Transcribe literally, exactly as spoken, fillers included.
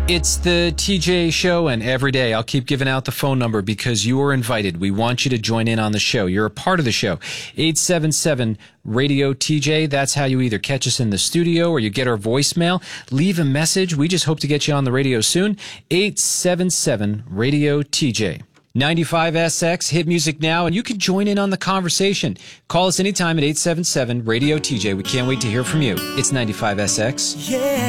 It's the T J Show, and every day I'll keep giving out the phone number because you are invited. We want you to join in on the show. You're a part of the show. eight seven seven radio T J. That's how you either catch us in the studio or you get our voicemail. Leave a message. We just hope to get you on the radio soon. eight seven seven radio T J. ninety-five S X, hit music now, and you can join in on the conversation. Call us anytime at eight seven seven radio T J. We can't wait to hear from you. It's ninety-five S X. Yeah.